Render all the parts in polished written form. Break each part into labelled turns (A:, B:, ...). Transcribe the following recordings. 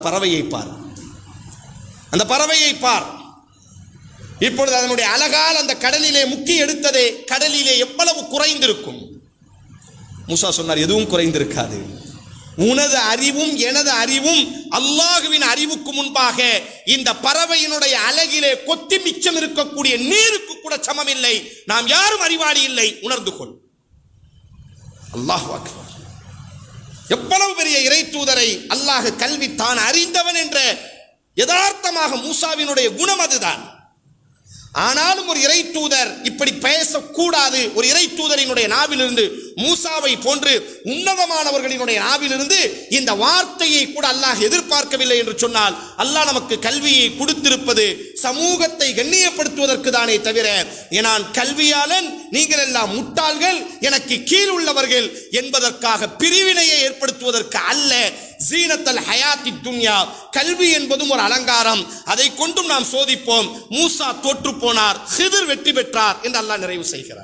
A: பறவையை பார், அந்த பறவையை பார். இப்பொழுது அதனுடைய அழகால் அந்த கடலிலே முக்கி எடுத்ததே கடலிலே எவ்வளவு குறைந்திருக்கும். மூசா சொன்னார், எதுவும் குறைந்திருக்காது. உனது அறிவும் எனது அறிவும் அல்லாஹுவின் அறிவுக்கு முன்பாக இந்த பறவையினுடைய அழகிலே கொத்தி மிச்சம் இருக்கக்கூடிய நீருக்கு கூட சமமில்லை. நாம் யாரும் அறிவாளி இல்லை, உணர்ந்து கொள். அல்லாஹ் அக்பர். எவ்வளவு பெரிய இறை தூதரை அல்லாஹ் கல்வி தான் அறிந்தவன் என்ற யதார்த்தமாக மூசாவினுடைய குணம் அதுதான். ஆனாலும் ஒரு இறை தூதர் இப்படி பேசக்கூடாது. ஒரு இறை தூதரினுடைய நாவிலிருந்து, மூசாவை போன்று உன்னதமானவர்களினுடைய நாவிலிருந்து இந்த வார்த்தையை கூட அல்லாஹ் எதிர்பார்க்கவில்லை என்று சொன்னால், அல்லாஹ் நமக்கு கல்வியை கொடுத்திருப்பது சமூகத்தை கண்ணியப்படுத்துவதற்கு தானே தவிர, நான் கல்வியாளன், நீங்கள் எல்லாம் முட்டாள்கள், எனக்கு கீழ் உள்ளவர்கள் என்பதற்காக பிரிவினையை ஏற்படுத்துவதற்கு அல்ல. ஜீனத்தல் ஹயாத்தி துன்யா, கல்வி என்பதும் ஒரு அலங்காரம், அதை கொண்டும் நாம் சோதிப்போம். மூசா தோற்று போனார், ஹிதிர் வெற்றி பெற்றார் என்று அல்லாஹ் நிறைவு செய்கிறார்.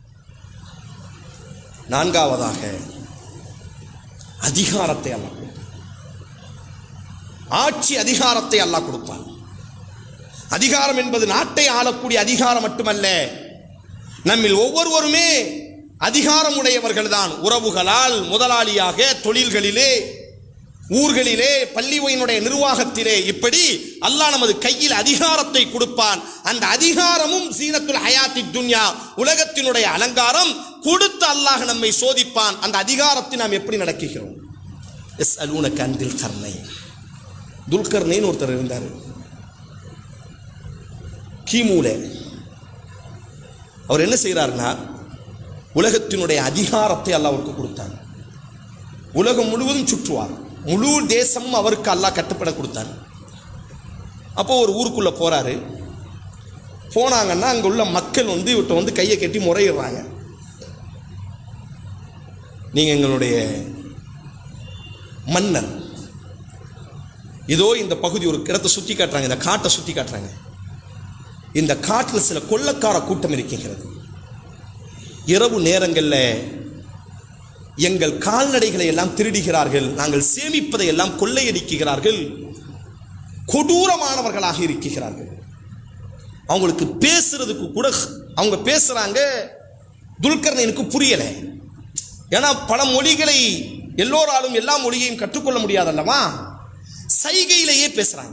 A: நான்காவதாக அதிகாரத்தை அல்லாஹ் கொடுப்பான். ஆட்சி அதிகாரத்தை அல்லாஹ் கொடுப்பான். அதிகாரம் என்பது நாட்டை ஆளக்கூடிய அதிகாரம் மட்டுமல்ல, நம்மில் ஒவ்வொருவருமே அதிகாரம் உடையவர்கள் தான். உறவுகளால், முதலாளியாக, தொழில்களிலே, ஊர்களிலே, பள்ளியினுடைய நிர்வாகத்திலே, இப்படி அல்லாஹ் நமது கையில் அதிகாரத்தை கொடுப்பான். அந்த அதிகாரமும் ஜீனத்துல் ஹயாத்தி துன்யா, உலகத்தினுடைய அலங்காரம். கொடுத்த அல்லாஹ் நம்மை சோதிப்பான். அந்த அதிகாரத்தை நாம் எப்படி நடக்குகிறோம். யஸ்அலூனக அன் தில் கர்னைன். துல்கர்னைன் ஒருத்தர் இருந்தார் கிமுல. அவர் என்ன செய்கிறார்னா, உலகத்தினுடைய அதிகாரத்தை அல்லாஹ் அவருக்கு கொடுத்தார். உலகம் முழுவதும் சுற்றுவார், முழு தேசமும் அவருக்கு அல்லாஹ் கட்டுப்பட கொடுத்தார். அப்போ ஒரு ஊருக்குள்ள போறாரு. போனாங்கன்னா அங்க உள்ள மக்கள் இவர்கிட்ட கையை கட்டி முறையிடுறாங்க. நீங்க எங்களுடைய மன்னர், இதோ இந்த பகுதி, ஒரு இடத்தை சுத்தி காட்டுறாங்க, இந்த காட்டை சுத்தி காட்டுறாங்க. இந்த காட்டில் சில கொள்ளக்கார கூட்டம் இருக்கிறது. இரவு நேரங்களில் எங்கள் கால்நடைகளை எல்லாம் திருடுகிறார்கள், நாங்கள் சேமிப்பதை எல்லாம் கொள்ளையடிக்கிறார்கள், கொடூரமானவர்களாக இருக்கிறார்கள். அவங்களுக்கு பேசுறதுக்கு கூட, அவங்க பேசுறாங்க, துல்கர்னைனுக்கு புரியலை. ஏன்னா பல மொழிகளை எல்லோராலும் எல்லா மொழியையும் கற்றுக்கொள்ள முடியாதல்லவா, சைகையிலேயே பேசுறாங்க.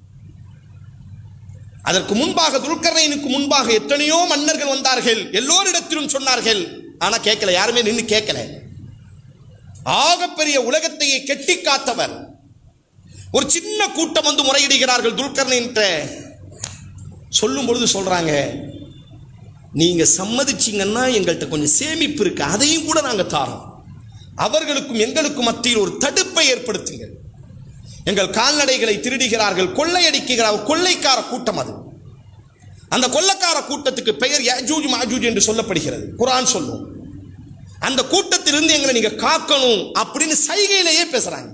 A: அதற்கு முன்பாக, துல்கர்னைனுக்கு முன்பாக எத்தனையோ மன்னர்கள் வந்தார்கள், எல்லோரிடத்திலும் சொன்னார்கள், ஆனா கேட்கல, யாருமே நின்று கேட்கல. ஆகப்பெரிய உலகத்தையே கெட்டி காத்தவர். ஒரு சின்ன கூட்டம் முறையிடுகிறார்கள் துல்கர்னைன். சொல்லும் பொழுது சொல்றாங்க, நீங்க சம்மதிச்சீங்கன்னா எங்கள்கிட்ட கொஞ்சம் சேமிப்பு இருக்கு, அதையும் கூட நாங்க தாரோம். அவர்களுக்கும் எங்களுக்கும் மத்தியில் ஒரு தடுப்பை ஏற்படுத்துங்கள். எங்கள் கால்நடைகளை திருடுகிறார்கள், கொள்ளையடிக்கிறார்கள், கொள்ளைக்கார கூட்டம் அது. அந்த கொள்ளைக்கார கூட்டத்துக்கு பெயர் யஜூஜ் மஜூஜ் என்று சொல்லப்படுகிறது, குர்ஆன் சொல்லும். அந்த கூட்டத்திலிருந்து எங்களை நீங்க காக்கணும் அப்படின்னு சைகையிலேயே பேசுறாங்க.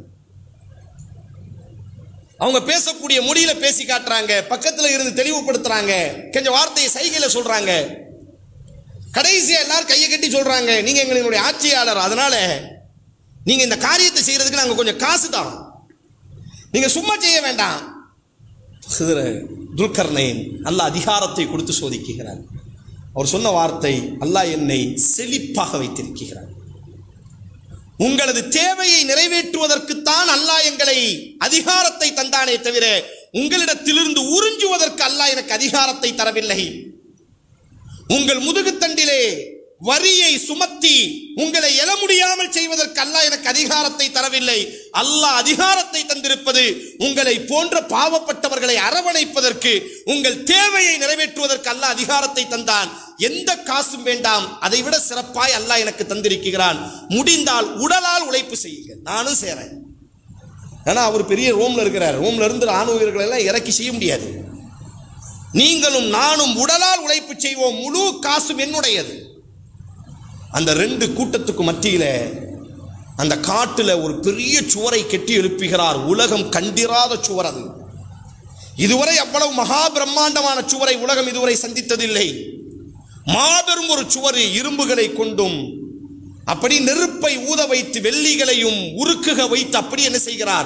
A: அவங்க பேசக்கூடிய மொழியில பேசி காட்டுறாங்க, பக்கத்துல இருந்து தெளிவுபடுத்துறாங்க, கொஞ்சம் வார்த்தையை சைகையில சொல்றாங்க. கடைசியா எல்லாரும் கையை கட்டி சொல்றாங்க, நீங்க எங்களுடைய ஆட்சியாளர், அதனால நீங்க இந்த காரியத்தை செய்யறதுக்கு நாங்க கொஞ்சம் காசு தரோம், நீங்க சும்மா செய்ய வேண்டாம். துல்கர்னைன் அல்லாஹ் அதிகாரத்தை கொடுத்து சோதிக்கிறார். அவர் சொன்ன வார்த்தை, அல்லாஹ் என்னை செழிப்பாக வைத்திருக்கிறார். உங்களது தேவையை நிறைவேற்றுவதற்குத்தான் அல்லாஹ் எங்களை அதிகாரத்தை தந்தானே தவிர, உங்களிடத்திலிருந்து உறிஞ்சுவதற்கு அல்லாஹ் எனக்கு அதிகாரத்தை தரவில்லை. உங்கள் முதுகுத்தண்டிலே வரியை சுமத்தி உங்களை எழ முடியாமல் செய்வதற்கு அல்லாஹ் எனக்கு அதிகாரத்தை தரவில்லை. அல்லாஹ் அதிகாரத்தை தந்திருப்பது உங்களை போன்ற பாவப்பட்டவர்களை அரவணைப்பதற்கு, உங்கள் தேவையை நிறைவேற்றுவதற்கு அல்லாஹ் அதிகாரத்தை தந்தான். எந்த காசும் வேண்டாம், அதை விட சிறப்பாய் அல்லாஹ் எனக்கு தந்திருக்கிறான். முடிந்தால் உடலால் உழைப்பு செய்யுங்கள், நானும் சேரேன். ஏன்னா அவர் பெரிய ரோம்ல இருக்கிறார், ரோம்ல இருந்து ராணுவ வீரர்கள் எல்லாம் இறக்கி செய்ய முடியாது. நீங்களும் நானும் உடலால் உழைப்பு செய்வோம், முழு காசும் என்னுடையது. அந்த ரெண்டு கூட்டத்துக்கு மத்தியில அந்த காட்டுல ஒரு பெரிய சுவரை கட்டி எழுப்புகிறார். உலகம் கண்டிராத சுவர் அது. இதுவரை அவ்வளவு மகா பிரம்மாண்டமான சுவரை உலகம் இதுவரை சந்தித்ததில்லை. மாபெரும் ஒரு சுவர், இரும்புகளை கொண்டும் அப்படி நெருப்பை ஊத வைத்து வெள்ளிகளையும் உருக்குக வைத்து அப்படி என்ன செய்கிறார்,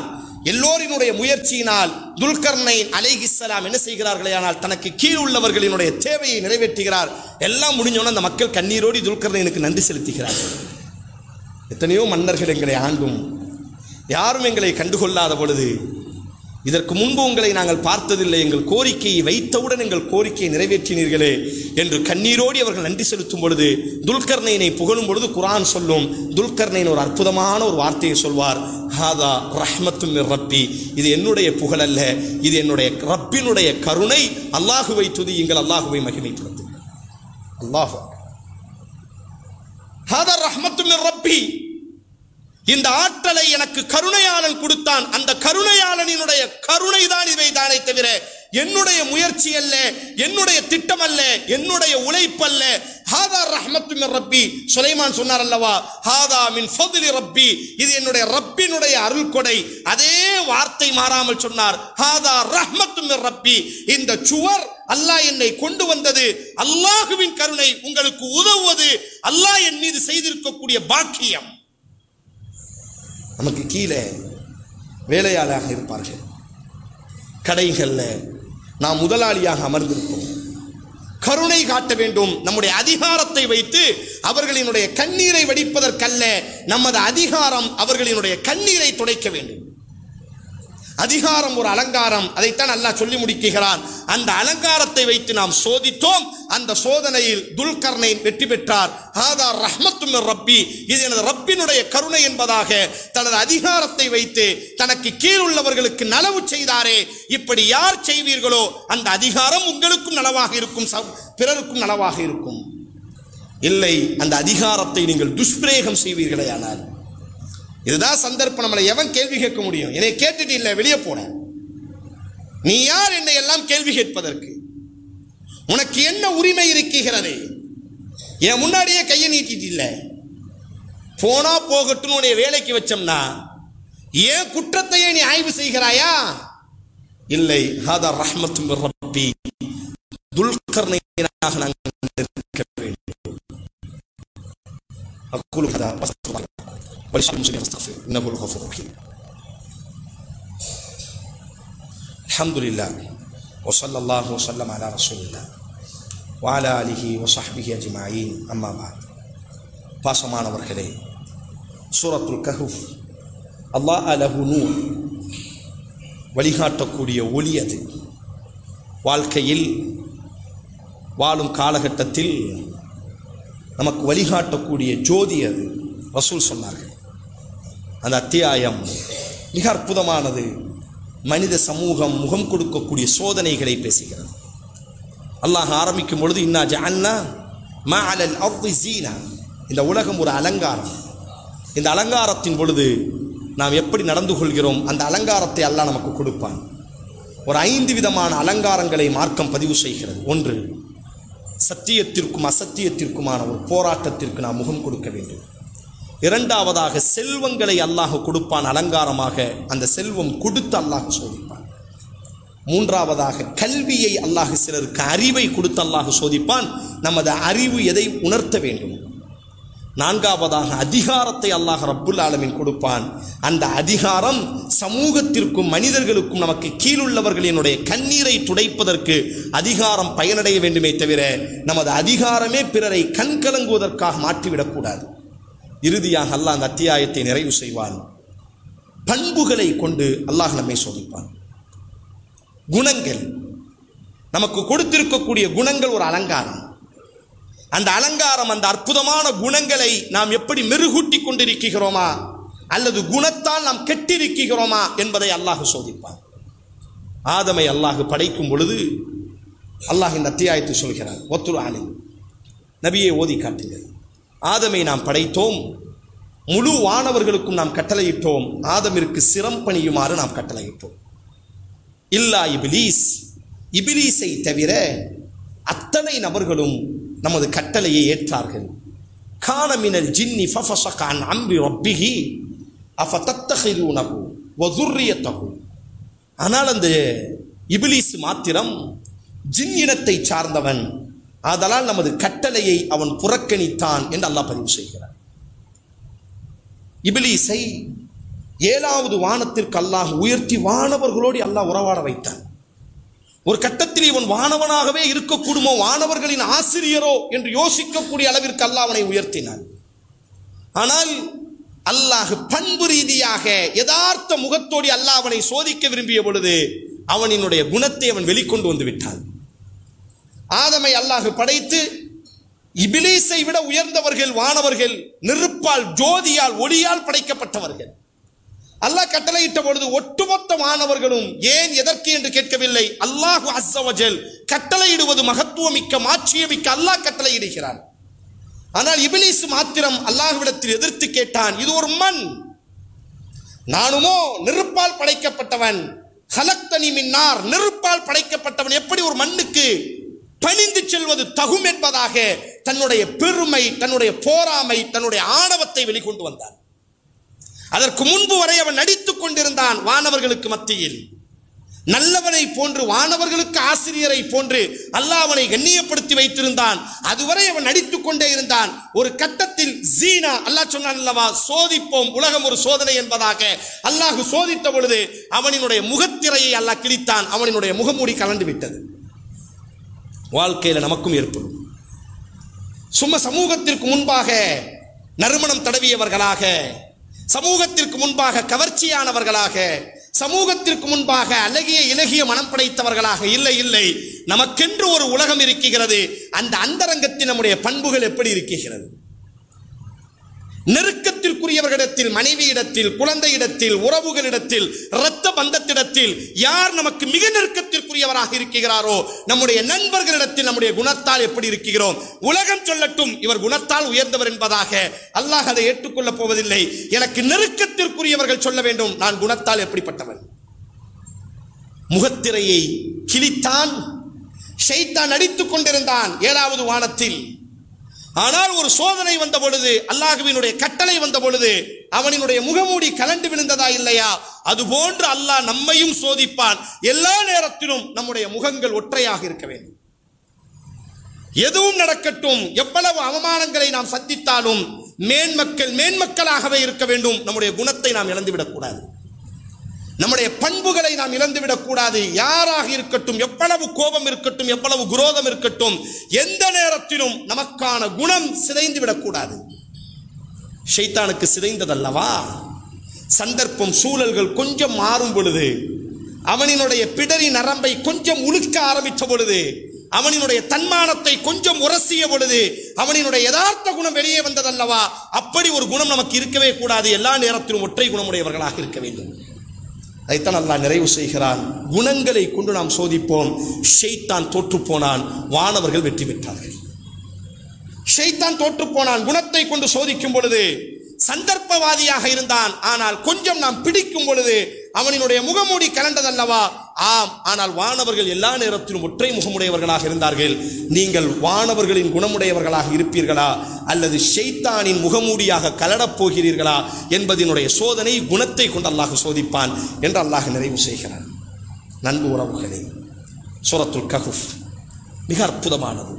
A: எல்லோரினுடைய முயற்சியினால் துல்கர்னைன் அலைஹிஸ்ஸலாம் என்ன செய்கிறார்களே, ஆனால் தனக்கு கீழ் உள்ளவர்களினுடைய தேவையை நிறைவேற்றுகிறார். எல்லாம் முடிஞ்சோன்னா அந்த மக்கள் கண்ணீரோடி துல்கர்னைனுக்கு நன்றி செலுத்துகிறார்கள். எத்தனையோ மன்னர்கள் எங்களை ஆண்டும் யாரும் எங்களை கண்டுகொள்ளாத பொழுது, இதற்கு முன்பு உங்களை நாங்கள் பார்த்ததில்லை, எங்கள் கோரிக்கையை வைத்தவுடன் எங்கள் கோரிக்கையை நிறைவேற்றினீர்களே என்று கண்ணீரோடி அவர்கள் நன்றி செலுத்தும் பொழுது, துல்கர்னைனை புகழும் பொழுது குர்ஆன் சொல்லும், துல்கர்னைன் ஒரு அற்புதமான ஒரு வார்த்தையை சொல்வார், ஹாதா ரஹ்மத்தும் மிர் ரப்பி, இது என்னுடைய புகழ் அல்ல, இது என்னுடைய ரப்பினுடைய கருணை. அல்லாஹுவை துதியுங்கள், அல்லாஹுவை மகிமைப்படுத்துங்கள். அல்லாஹ் ஹாதா ரஹ்மத்தும் மிர் ரப்பி, இந்த ஆற்றலை எனக்கு கருணையாளன் கொடுத்தான். அந்த கருணையாளனினுடைய கருணை தான் இவை தானே தவிர என்னுடைய முயற்சி அல்ல, என்னுடைய திட்டம் அல்ல, என்னுடைய உழைப்பு அல்ல. ஹாதா ரஹ்மத்து மின் ரப்பி, சுலைமான் சொன்னார் அல்லவா, ஹாதா மின் ஃபத்லி ரப்பி, இது என்னுடைய ரப்பினுடைய அருள் கொடை. அதே வார்த்தை மாறாமல் சொன்னார், ஹாதா ரஹ்மத்து மின் ரப்பி, இந்த சுவர் அல்லாஹ் என்னை கொண்டு வந்தது, அல்லாஹுவின் கருணை, உங்களுக்கு உதவுவது அல்லாஹ் என் மீது செய்திருக்கக்கூடிய பாக்கியம். நமக்கு கீழே வேலையாளாக இருப்பார்கள், கடைகளில் நாம் முதலாளியாக அமர்ந்திருப்போம். கருணை காட்ட வேண்டும். நம்முடைய அதிகாரத்தை வைத்து அவர்களினுடைய கண்ணீரை வடிப்பதற்கல்ல, நமது அதிகாரம் அவர்களினுடைய கண்ணீரை துடைக்க வேண்டும். அதிகாரம் ஒரு அலங்காரம், அதைத்தான் அல்லாஹ் சொல்லி முடிக்கிறான். அந்த அலங்காரத்தை வைத்து நாம் சோதித்தோம். அந்த சோதனையில் துல்கர்னைன் வெற்றி பெற்றார். ஹாதா ரஹ்மத்தும் மிர் ரப்பி, இது எனது ரப்பினுடைய கருணை என்பதாக தனது அதிகாரத்தை வைத்து தனக்கு கீழ் உள்ளவர்களுக்கு நலவு செய்தாரே. இப்படி யார் செய்வீர்களோ அந்த அதிகாரம் உங்களுக்கும் நலவாக இருக்கும், பிறருக்கும் நலவாக இருக்கும். இல்லை, அந்த அதிகாரத்தை நீங்கள் துஷ்பிரயோகம் செய்வீர்களே ஆனால், இதுதான் சந்தர்ப்பம். நம்மளை எவன் கேள்வி கேட்க முடியும்? என்னை கேட்டுட்டு இல்லை, வெளியே போன, நீ யார் என்னை எல்லாம் கேள்வி கேட்பதற்கு? உனக்கு என்ன உரிமை இருக்கிறது? என் முன்னாடியே கையை நீட்டிட்டு இல்லை, போனா போகட்டும் உன்னை வேலைக்கு வச்சோம்னா ஏன் குற்றத்தையே நீ ஆய்வு செய்கிறாயா? இல்லை, ஹாதா ரஹ்மத்தும் மிர் ரப்பி, துல்கர்னைனாக நாங்கள் இருக்க வேண்டும். அக்குலு ஹதா வஸ்தக்ஃபிர் வலிஸ்ஸலிம் வஸ்தக்ஃபிர் இன்னஹுல் கஃபூர் ரஹீம். அல்ஹம்துலில்லாஹ் வஸல்லல்லாஹு வஸல்லம் அலா ரசூலில்லாஹ் வஅலா ஆலிஹி வஸஹ்பிஹி அஜ்மஈன். அம்மா பஅத். பாசமானவர்களே, சூரத்துல் கஹ்ஃப் அல்லாஹ் லஹு நூர், வழிகாட்டக்கூடிய ஒளி. அது வாழ்க்கையில் வாழும் காலகட்டத்தில் நமக்கு வழிகாட்டக்கூடிய ஜோதி. அது ரசூல் சொன்னார்கள். அந்த அத்தியாயம் மிக அற்புதமானது. மனித சமூகம் முகம் கொடுக்கக்கூடிய சோதனைகளை பேசுகிறது. அல்லாஹ் ஆரம்பிக்கும் பொழுது, இன்னா ஜஅல்னா மா அலல் அர்தி ஸீனா, இந்த உலகம் ஒரு அலங்காரம். இந்த அலங்காரத்தின் பொழுது நாம் எப்படி நடந்து கொள்கிறோம், அந்த அலங்காரத்தை அல்லாஹ் நமக்கு கொடுப்பான். ஒரு 5 விதமான அலங்காரங்களை மார்க்கம் பதிவு செய்கிறது. ஒன்று, சத்தியத்திற்கும் அசத்தியத்திற்குமான ஒரு போராட்டத்திற்கு நாம் முகம் கொடுக்க வேண்டும். இரண்டாவதாக, செல்வங்களை அல்லாஹ் கொடுப்பான் அலங்காரமாக, அந்த செல்வம் கொடுத்து அல்லாஹ் சோதிப்பான். மூன்றாவதாக, கல்வியை அல்லாஹ் சிலருக்கு அறிவை கொடுத்து அல்லாஹ் சோதிப்பான், நமது அறிவு எதை உணர்த்த வேண்டும். நான்காவதாக, அதிகாரத்தை அல்லாஹ் ரப்புல் ஆலமீன் கொடுப்பான். அந்த அதிகாரம் சமூகத்திற்கும் மனிதர்களுக்கும் நமக்கு கீழுள்ளவர்களினுடைய கண்ணீரை துடைப்பதற்கு அதிகாரம் பயனடைய வேண்டுமே தவிர நமது அதிகாரமே பிறரை கண்கலங்குவதற்காக மாற்றிவிடக்கூடாது. இறுதியாக அல்லாஹ் அந்த அத்தியாயத்தை நிறைவு செய்வான். பண்புகளை கொண்டு அல்லாஹ் நம்மை சோதிப்பான். குணங்கள், நமக்கு கொடுத்திருக்கக்கூடிய குணங்கள் ஒரு அலங்காரம். அந்த அலங்காரம், அந்த அற்புதமான குணங்களை நாம் எப்படி மெருகூட்டி கொண்டிருக்கிறோமா அல்லது குணத்தால் நாம் கெட்டிருக்கிறோமா என்பதை அல்லாஹ் சோதிப்பான். ஆதமை அல்லாஹ் படைக்கும் பொழுது அல்லாஹ் இந்த அத்தியாயத்தை சொல்கிறார். ஒத்துரு ஆலை நபியை ஓதி காட்டுங்கள். ஆதமை நாம் படைத்தோம், முழு வானவர்களுக்கும் நாம் கட்டளையிட்டோம், ஆதமிற்கு சிரம் பணியுமாறு நாம் கட்டளையிட்டோம். இல்லா இபிலீஸ், இபிலீஸை தவிர அத்தனை நபர்களும் நமது கட்டளையை ஏற்றார்கள். கான மினல் ஜின்னி ஃபஃபஸக அன் அம்ரி ரப்பிஹி அஃபதத்தஹிதுனஹு வ ذُرِّيَّتَهُ. ஆனால் அந்த இபிலீஸ் மாத்திரம் ஜின் இனத்தை சார்ந்தவன், ஆதலால் நமது கட்டளையை அவன் புறக்கணித்தான் என்று அல்லாஹ் பதிவு செய்கிறார். இபிலீஸை 7வது வானத்திற்கு அல்லாஹ் உயர்த்தி வானவர்களோடு அல்லாஹ் உறவாட வைத்தான். ஒரு கட்டத்தில் இவன் வானவனாகவே இருக்கக்கூடுமோ, வானவர்களின் ஆசிரியரோ என்று யோசிக்கக்கூடிய அளவிற்கு அல்லாஹ் அவனை உயர்த்தினான். ஆனால் அல்லாஹ் பண்பு ரீதியாக யதார்த்த முகத்தோடு அல்லாஹ் அவனை சோதிக்க விரும்பிய பொழுது அவனினுடைய குணத்தை அவன் வெளிக்கொண்டு வந்து விட்டான். ஆதமை அல்லாஹ் படைத்து இபிலீஸை விட உயர்ந்தவர்கள் வானவர்கள், நெருப்பால் ஜோதியால் ஒளியால் படைக்கப்பட்டவர்கள். அல்லாஹ் கட்டளையிட்ட பொழுது ஒட்டுமொத்த மாணவர்களும் ஏன் எதற்கு என்று கேட்கவில்லை. அல்லாஹு அஸ்ஸ வஜல் கட்டளையிடுவது மகத்துவமிக்க மாட்சியமிக்க அல்லாஹ் கட்டளையிடுகிறான். ஆனால் இபிலீஸ் மாத்திரம் அல்லாஹ்விடத்தில் எதிர்த்து கேட்டான், இது ஒரு மண், நானுமோ நெருப்பால் படைக்கப்பட்டவன், ஹலக்தனி மின் நார், நெருப்பால் படைக்கப்பட்டவன், எப்படி ஒரு மண்ணுக்கு பணிந்து செல்வது தகும் என்பதாக தன்னுடைய பெருமை, தன்னுடைய போராமை, தன்னுடைய ஆணவத்தை வெளிக்கொண்டு வந்தான். அதற்கு முன்பு வரை அவன் நடித்துக் கொண்டிருந்தான். வானவர்களுக்கு மத்தியில் நல்லவனை போன்று, வானவர்களுக்கு ஆசிரியரை போன்று அல்லாஹ் அவனை கண்ணியப்படுத்தி வைத்திருந்தான். அதுவரை அவன் நடித்துக் கொண்டே இருந்தான். ஒரு கட்டத்தில் ஜீனா, அல்லாஹ் சொன்னான் அல்லவா, சோதிப்போம், உலகம் ஒரு சோதனை என்பதாக. அல்லாஹ் சோதித்த பொழுது அவனினுடைய முகத்திரையை அல்லாஹ் கிழித்தான். அவனினுடைய முகமூடி கலண்டு விட்டது. வாழ்க்கையில நமக்கும் ஏற்படும். சும்மா சமூகத்திற்கு முன்பாக நறுமணம் தடவியவர்களாக, சமூகத்திற்கு முன்பாக கவர்ச்சியானவர்களாக, சமூகத்திற்கு முன்பாக அழகிய இலகிய மனம் படைத்தவர்களாக இல்லை, இல்லை. நமக்கென்று ஒரு உலகம் இருக்கிறது. அந்த அந்தரங்கத்தில் நம்முடைய பண்புகள் எப்படி இருக்கிறது? நெருக்கத்திற்குரியவர்களிடத்தில், மனைவியிடத்தில், குழந்தையிடத்தில், உறவுகளிடத்தில், இரத்த பந்தத்திடத்தில் யார் நமக்கு மிக நெருக்கத்திற்குரியவராக இருக்கிறாரோ, நம்முடைய நண்பர்களிடத்தில் நம்முடைய குணத்தால் எப்படி இருக்கிறோம்? உலகம் சொல்லட்டும் இவர் குணத்தால் உயர்ந்தவர் என்பதாக, அல்லாஹ் அதை ஏற்றுக்கொள்ளப் போவதில்லை. எனக்கு நெருக்கத்திற்குரியவர்கள் சொல்ல வேண்டும், நான் குணத்தால் எப்படிப்பட்டவன். முகத்திரையை கிழித்தான். ஷைத்தான் நடித்துக் கொண்டிருந்தான் 7வது வானத்தில். ஆனால் ஒரு சோதனை வந்த பொழுது, அல்லாஹ்வினுடைய கட்டளை வந்த பொழுது அவனினுடைய முகமூடி கலண்டு விழுந்ததா இல்லையா? அதுபோன்று அல்லாஹ் நம்மையும் சோதிப்பான். எல்லா நேரத்திலும் நம்முடைய முகங்கள் ஒற்றையாக இருக்க வேண்டும். எதுவும் நடக்கட்டும், எவ்வளவு அவமானங்களை நாம் சந்தித்தாலும் மேன்மக்களாகவே இருக்க வேண்டும். நம்முடைய குணத்தை நாம் இழந்துவிடக் கூடாது. நம்முடைய பண்புகளை நாம் இழந்துவிடக் கூடாது. யாராக இருக்கட்டும், எவ்வளவு கோபம் இருக்கட்டும், எவ்வளவு குரோதம் இருக்கட்டும், எந்த நேரத்திலும் நமக்கான குணம் சிதைந்து விடக்கூடாது. ஷைத்தானுக்கு சிதைந்ததல்லவா? சந்தர்ப்பம், சூழல்கள் கொஞ்சம் மாறும் பொழுது, அவனினுடைய பிடரி நரம்பை கொஞ்சம் உழுக்க ஆரம்பித்த பொழுது, அவனினுடைய தன்மானத்தை கொஞ்சம் உரசிய பொழுது அவனினுடைய யதார்த்த குணம் வெளியே வந்ததல்லவா? அப்படி ஒரு குணம் நமக்கு இருக்கவே கூடாது. எல்லா நேரத்திலும் ஒற்றை குணமுடையவர்களாக இருக்க வேண்டும். அதைத்தான் அல்லாஹ் நிறைவு செய்கிறான். குணங்களை கொண்டு நாம் சோதிப்போம். ஷைத்தான் தோற்று போனான், வானவர்கள் வெற்றி பெற்றார்கள். ஷைத்தான் தோற்று போனான். குணத்தை கொண்டு சோதிக்கும் பொழுது சந்தர்ப்பவாதியாக இருந்தான். ஆனால் கொஞ்சம் நாம் பிடிக்கும் பொழுது அவனினுடைய முகமூடி கலண்டதல்லவா? ஆம். ஆனால் வானவர்கள் எல்லா நேரத்திலும் ஒற்றை முகமுடையவர்களாக இருந்தார்கள். நீங்கள் வானவர்களின் குணமுடையவர்களாக இருப்பீர்களா அல்லது ஷைத்தானின் முகமூடியாக கலடப் போகிறீர்களா என்பதனுடைய சோதனை குணத்தை கொண்டு அல்லாஹ் சோதிப்பான் என்று அல்லாஹ் நிறைவு செய்கிறான். நண்பு உறவுகளே, சூரத்துல் கஹ்ஃப் மிக அற்புதமானது.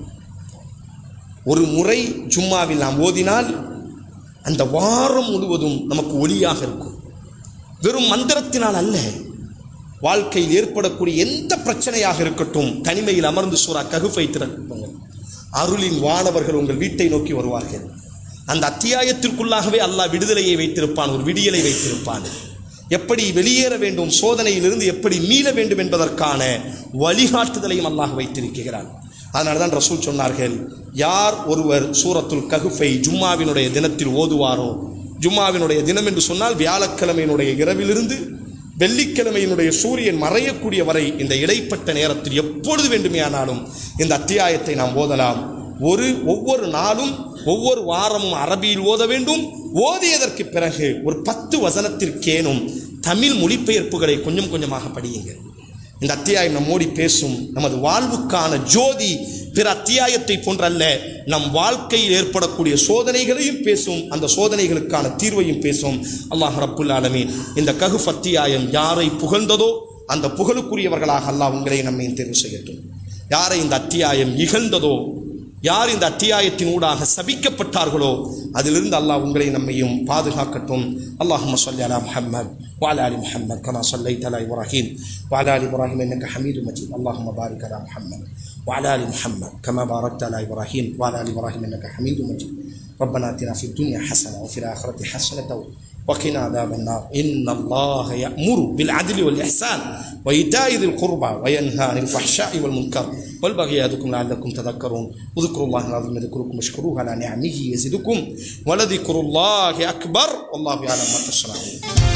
A: ஒரு முறை ஜும்மாவில் நாம் ஓதினால் அந்த வாரம் முழுவதும் நமக்கு ஒளியாக இருக்கும். வெறும் மந்திரத்தினால் அல்ல, வாழ்க்கையில் ஏற்படக்கூடிய எந்த பிரச்சனையாக இருக்கட்டும், தனிமையில் அமர்ந்து சூரா கஹ்ஃபை திறக்குங்கள். அருளின் வானவர்கள் உங்கள் வீட்டை நோக்கி வருவார்கள். அந்த அத்தியாயத்திற்குள்ளாகவே அல்லாஹ் விடுதலையை வைத்திருப்பான், ஒரு விடியலை வைத்திருப்பான். எப்படி வெளியேற வேண்டும், சோதனையிலிருந்து எப்படி மீள வேண்டும் என்பதற்கான வழிகாட்டுதலையும் அல்லாஹ் வைத்திருக்கிறான். அதனால தான் ரசூல் சொன்னார்கள், யார் ஒருவர் சூரத்துல் கஹ்ஃபை ஜும்மாவினுடைய தினத்தில் ஓதுவாரோ, ஜும்மாவினுடைய தினம் என்று சொன்னால் வியாழக்கிழமையினுடைய இரவிலிருந்து வெள்ளிக்கிழமையினுடைய சூரியன் மறையக்கூடிய வரை இந்த இடைப்பட்ட நேரத்தில் எப்பொழுது வேண்டுமையானாலும் இந்த அத்தியாயத்தை நாம் ஓதலாம். ஒவ்வொரு நாளும் ஒவ்வொரு வாரமும் அரபியில் ஓத வேண்டும். ஓதியதற்கு பிறகு ஒரு 10 வசனத்திற்கேனும் தமிழ் மொழிபெயர்ப்புகளை கொஞ்சம் கொஞ்சமாக படியுங்கள். இந்த அத்தியாயம் நம்மோடி பேசும். நமது வாழ்வுக்கான ஜோதி பிற அத்தியாயத்தை போன்றல்ல, நம் வாழ்க்கையில் ஏற்படக்கூடிய சோதனைகளையும் பேசும், அந்த சோதனைகளுக்கான தீர்வையும் பேசும். அல்லாஹ் ரப்புல் ஆலமீன் இந்த கஹ்ஃப் அத்தியாயம் யாரை புகழ்ந்ததோ அந்த புகழுக்குரியவர்களாக அல்லாஹ் உங்களை நம்மை தேர்வு செய்யட்டும். யாரை இந்த அத்தியாயம் இகழ்ந்ததோ, யார் இந்த அத்தியாயத்தின் ஊடாக சபிக்கப்பட்டார்களோ அதிலிருந்து அல்லாஹ் உங்களை நம்மையும் பாதுகாக்கட்டும். அல்லாஹும்ம ஸல்லி அலா முஹம்மத் வஅலா ஆலி முஹம்மத் கமா ஸல்லைத அலா இப்ராஹீம் வஅலா ஆலி இப்ராஹீம் இன்னக ஹமீதும் மஜீத். அல்லாஹும்ம பாரிக் அலா முஹம்மத் வஅலா ஆலி முஹம்மத் கமா பாரக்த அலா இப்ராஹீம் வஅலா ஆலி இப்ராஹீம் இன்னக ஹமீதும் மஜீத். ربنا آتنا في الدنيا حسنة وفي الآخرة حسنة وقنا عذاب النار. إن الله يأمر بالعدل والإحسان وإيتاء ذي القربى وينهى عن الفحشاء والمنكر والبغي يعظكم لعلكم تذكرون. اذكروا الله العظيم يذكركم واشكروه على نعمه يزدكم ولذكر الله أكبر والله يعلم ما تصنعون.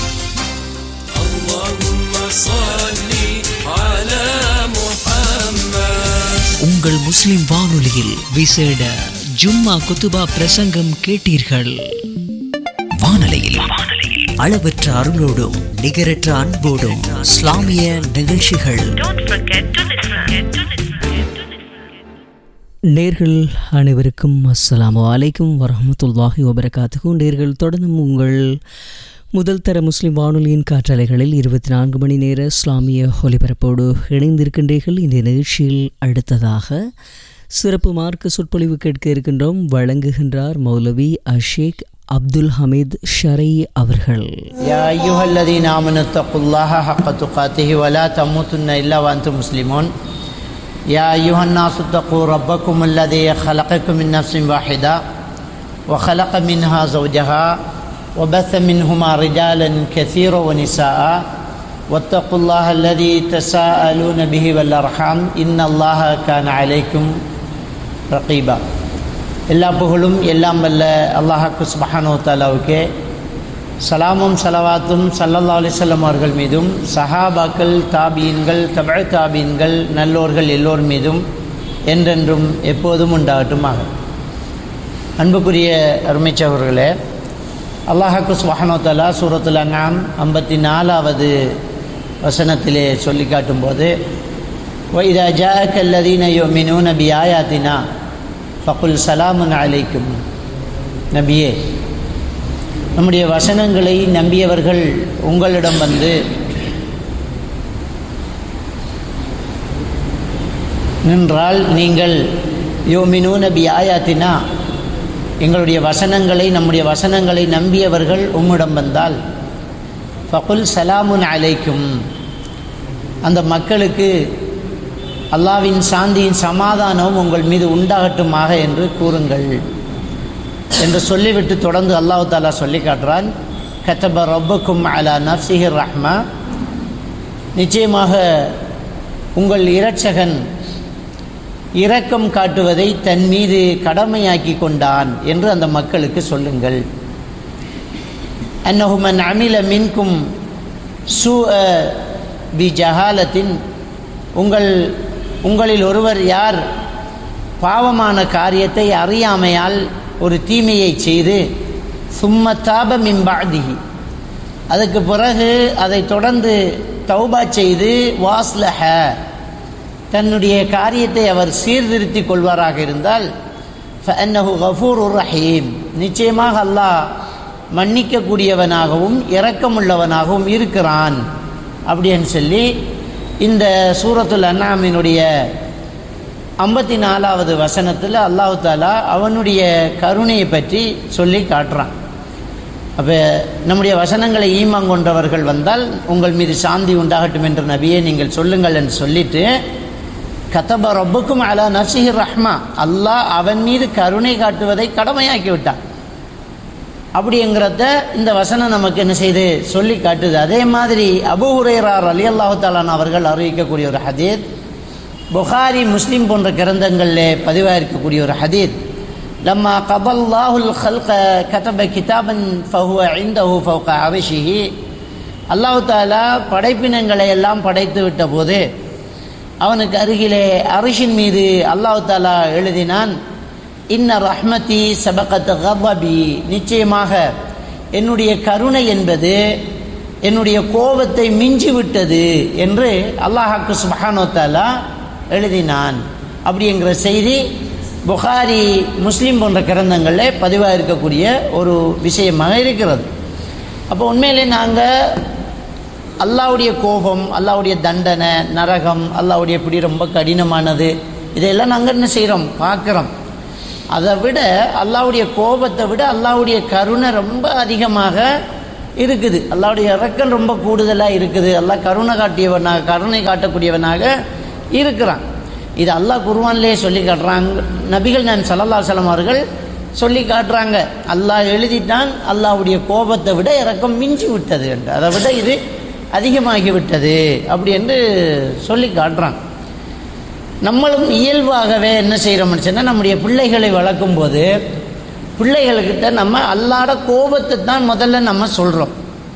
A: اللهم صل على محمد.
B: உங்கள் முஸ்லிம் வானொலியில் விசேட ஜும்மா குத்துபா பிரசங்கம் கேட்டீர்கள். வானொலியில் அளவற்ற அருளோடும் நிகரற்ற அன்போடும் இஸ்லாமிய நிகழ்ச்சிகள். நேர்கள் அனைவருக்கும் அஸ்ஸலாமு அலைக்கும் வரஹ்மத்துல்லாஹி வபரகாத்துஹு. நேர்கள் தொடர்ந்தும் உங்கள் முதல் தர முஸ்லிம் வானொலியின் காற்றலைகளில் 24 மணி நேர இஸ்லாமிய ஒலிபரப்போடு இணைந்திருக்கின்றீர்கள். இந்த நிகழ்ச்சியில் அடுத்ததாக சிறப்பு மார்க்க சொற்பொழிவு கேட்க இருக்கின்றோம். வழங்குகின்றார் மௌலவி அஷேக் அப்துல் ஹமீத் ஷரை அவர்கள்.
C: யா அய்யுஹல்லதீன ஆமனு தக்குல்லாஹ ஹக்க துகாத்திஹி வலா தமூதுன்ன இல்லா வஅன்தும் முஸ்லிமூன். யா அய்யுஹன் நாஸு தக்கூ ரப்பக்கும் அல்லதீ خلقكم من نفس واحدة وخلق منها زوجها وبث منهما رجالا كثيرا ونساء واتقوا الله الذي تساءلون به والأرحام إن الله كان عليكم رقيبا. எல்லா புகழும் எல்லாம் வல்ல அல்லாஹ்வுக்கு சுப்ஹானஹு வ தஆலாவுக்கே சலாமும் சலவாத்தும் ஸல்லல்லாஹு அலைஹி வஸல்லம் அவர்கள் மீதும் சஹாபாக்கள் தாபீன்கள் தபஅ தாபீன்கள் நல்லோர்கள் எல்லோர் மீதும் என்றென்றும் எப்போதும் உண்டாகட்டுமாக. அன்புக்குரிய அருமைச்சவர்களே, அல்லாஹ்வுக்கு சுப்ஹானஹு வ தஆலா சூரத்துல் அன்ஆம் 54வது வசனத்திலே சொல்லி காட்டும்போது وَإِذَا جَاءَكَ الَّذِينَ يُؤْمِنُونَ بِآيَاتِنَا ஃபகுல் சலாமுன் அலைக்கும். நபியே, நம்முடைய வசனங்களை நம்பியவர்கள் உங்களிடம் வந்து நின்றால் நீங்கள் யுமினூன பி ஆயாத்தினா, எங்களுடைய வசனங்களை நம்முடைய வசனங்களை நம்பியவர்கள் உம்மிடம் வந்தால் ஃபகுல் சலாமுன் அலைக்கும், அந்த மக்களுக்கு அல்லாவின் சாந்தியின் சமாதானம் உங்கள் மீது உண்டாகட்டுமாக என்று கூறுங்கள் என்று சொல்லிவிட்டு தொடர்ந்து அல்லாஹ் தஆலா சொல்லி காட்டுறான். கதப ரப்புக்கும் அலா நஃப்ஸிஹி ரஹ்மா, நிச்சயமாக உங்கள் இரட்சகன் இரக்கம் காட்டுவதை தன் மீது கடமையாக்கி கொண்டான் என்று அந்த மக்களுக்கு சொல்லுங்கள். அன்னஹு மன் அமில மின்கும் சூஅ பி ஜஹாலத்தின், உங்களில் ஒருவர் யார் பாவமான காரியத்தை அறியாமையால் ஒரு தீமையை செய்து சும்ம தாப மின் பஅதிஹி, அதுக்கு பிறகு அதை தொடர்ந்து தௌபா செய்து வாஸ்லஹ, தன்னுடைய காரியத்தை அவர் சீர்திருத்திக் கொள்வாராக இருந்தால் ஃபஅன்னஹு கஃபூருர் ரஹீம், நிச்சயமாக அல்லாஹ் மன்னிக்கக்கூடியவனாகவும் இரக்கமுள்ளவனாகவும் இருக்கிறான் அப்படின்னு சொல்லி இந்த சூரத்துல் அன்ஆமினுடைய 54வது வசனத்தில் அல்லாஹ் தஆலா அவனுடைய கருணையை பற்றி சொல்லி காட்டுறான். அப்போ நம்முடைய வசனங்களை ஈமான் கொண்டவர்கள் வந்தால் உங்கள் மீது சாந்தி உண்டாகட்டும் என்று நபியே நீங்கள் சொல்லுங்கள் என்று சொல்லிட்டு, கதப ரப்புக்கும் அலா நஃப்ஸிஹி ரஹ்மா, அல்லாஹ் அவன் மீது கருணை காட்டுவதை கடமையாக்கி விட்டான் அப்படிங்கிறத இந்த வசனம் நமக்கு என்ன செய்து சொல்லி காட்டுது. அதே மாதிரி அபூ ஹுரைரா ரலியல்லாஹு தஆலா அவர்கள் அறிவிக்கக்கூடிய ஒரு ஹதீத், புகாரி முஸ்லிம் போன்ற கிரந்தங்களில் பதிவாக இருக்கக்கூடிய ஒரு ஹதீத், லம்மா கபல்லாஹுல் ஹல்க கதப கிதாபன் ஃபஹுவ இன்தஹு ஃபௌக அர்ஷிஹி, அல்லாஹ் தஆலா படைப்பினங்களை எல்லாம் படைத்து விட்ட போது அவனுக்கு அருகிலே அரிஷின் மீது அல்லாஹ் தஆலா எழுதினான், இன்ன ரஹ்மதி சபகத் கதபி, நிச்சயமாக என்னுடைய கருணை என்பது என்னுடைய கோபத்தை மிஞ்சி விட்டது என்று அல்லாஹ்வுக்கு சுப்ஹானஹு வ தஆலா எழுதினான் அப்படிங்கிற செய்தி புகாரி முஸ்லிம் போன்ற கிரந்தங்களில் பதிவாக இருக்கக்கூடிய ஒரு விஷயமாக இருக்கிறது. அப்போ உண்மையிலே நாங்கள் அல்லாஹ்வுடைய கோபம், அல்லாஹ்வுடைய தண்டனை, நரகம், அல்லாஹ்வுடைய பிடி ரொம்ப கடினமானது, இதெல்லாம் நாங்கள் என்ன செய்கிறோம், பார்க்குறோம். அதை விட அல்லாஹ்வுடைய கோபத்தை விட அல்லாஹ்வுடைய கருணை ரொம்ப அதிகமாக இருக்குது. அல்லாஹ்வுடைய இரக்கம் ரொம்ப கூடுதலாக இருக்குது. அல்லாஹ் கருணை காட்டக்கூடியவனாக இருக்கிறான். இது அல்லாஹ் குர்ஆனிலே சொல்லி காட்டுறாங்க. நபிகள் நாயகம் ஸல்லல்லாஹு அலைஹி வஸல்லம் அவர்கள் சொல்லி காட்டுறாங்க. அல்லாஹ் எழுதிட்டான், அல்லாஹ்வுடைய கோபத்தை விட இரக்கம் மிஞ்சி விட்டது என்று, அதை விட இது அதிகமாகிவிட்டது அப்படி என்று சொல்லி காட்டுறான். நம்மளும் இயல்பாகவே என்ன செய்கிறோம்னு சொன்னால், நம்முடைய பிள்ளைகளை வளர்க்கும் போது பிள்ளைகள்கிட்ட நம்ம அல்லாஹ்வோட கோபத்தை தான் முதல்ல நம்ம சொல்கிறோம்.